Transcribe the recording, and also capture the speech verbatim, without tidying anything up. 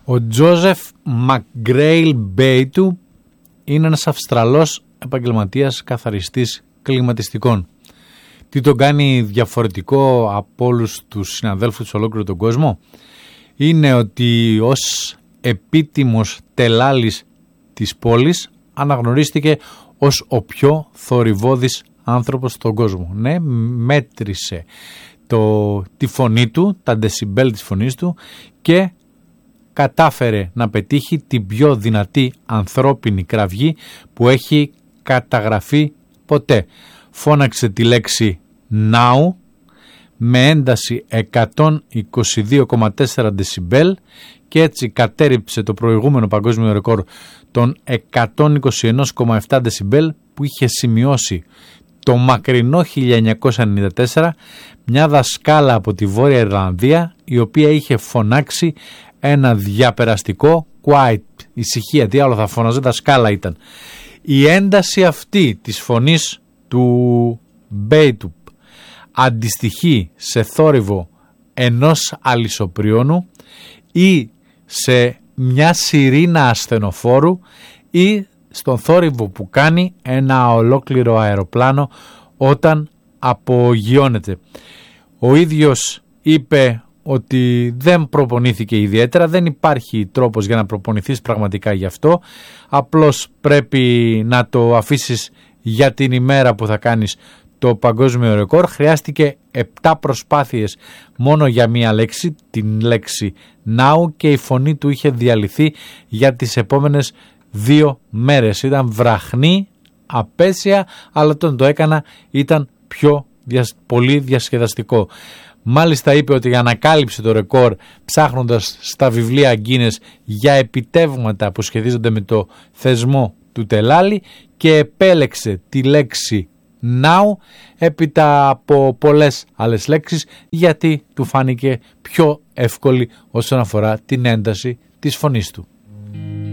Ο Τζόζεφ Μακγκρέιλ Μπέιτου είναι ένας Αυστραλός επαγγελματίας καθαριστής κλιματιστικών. Τι τον κάνει διαφορετικό από όλους τους συναδέλφους σε ολόκληρο τον κόσμο? Είναι ότι ως επίτιμος τελάλης της πόλης αναγνωρίστηκε ως ο πιο θορυβώδης άνθρωπος στον κόσμο. Ναι, μέτρησε το, τη φωνή του, τα ντεσιμπέλ της φωνής του και κατάφερε να πετύχει την πιο δυνατή ανθρώπινη κραυγή που έχει καταγραφεί ποτέ. Φώναξε τη λέξη now με ένταση εκατόν είκοσι δύο κόμμα τέσσερα δεσιμπέλ και έτσι κατέριψε το προηγούμενο παγκόσμιο ρεκόρ των εκατόν είκοσι ένα κόμμα επτά δεσιμπέλ που είχε σημειώσει το μακρινό χίλια εννιακόσια ενενήντα τέσσερα μια δασκάλα από τη Βόρεια Ιρλανδία, η οποία είχε φωνάξει ένα διαπεραστικό quiet, ησυχία, τι άλλο θα φώναζε, δασκάλα ήταν. Η ένταση αυτή της φωνής του Μπέιτου αντιστοιχεί σε θόρυβο ενός αλυσοπριώνου ή σε μια σιρήνα ασθενοφόρου ή στον θόρυβο που κάνει ένα ολόκληρο αεροπλάνο όταν απογειώνεται. Ο ίδιος είπε ότι δεν προπονήθηκε ιδιαίτερα, δεν υπάρχει τρόπος για να προπονηθείς πραγματικά γι' αυτό, απλώς πρέπει να το αφήσεις για την ημέρα που θα κάνεις το παγκόσμιο ρεκόρ. Χρειάστηκε επτά προσπάθειες μόνο για μία λέξη, την λέξη now, και η φωνή του είχε διαλυθεί για τις επόμενες δύο μέρες. Ήταν βραχνή, απέσια, αλλά όταν το έκανα ήταν πιο πολύ διασκεδαστικό. Μάλιστα είπε ότι ανακάλυψε το ρεκόρ ψάχνοντας στα βιβλία Guinness για επιτεύγματα που σχετίζονται με το θεσμό του τελάλη και επέλεξε τη λέξη now έπειτα από πολλές άλλες λέξεις γιατί του φάνηκε πιο εύκολη όσον αφορά την ένταση της φωνής του.